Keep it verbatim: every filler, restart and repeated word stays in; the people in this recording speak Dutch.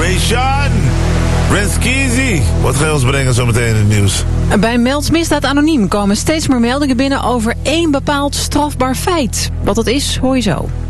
Ray Sean, Renskizi. Wat ga je ons brengen zometeen in het nieuws? Bij Meldsmisdaad Anoniem komen steeds meer meldingen binnen over één bepaald strafbaar feit. Wat dat is, hoor je zo.